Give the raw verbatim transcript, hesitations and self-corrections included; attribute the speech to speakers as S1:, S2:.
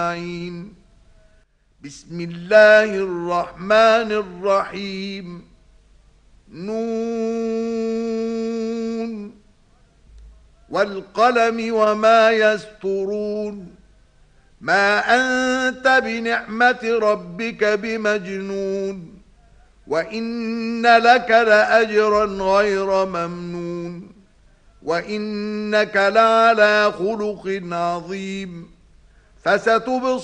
S1: بسم الله الرحمن الرحيم نون والقلم وما يسطرون ما أنت بنعمة ربك بمجنون وإن لك لأجرا غير ممنون وإنك لعلى خلق عظيم فستبصر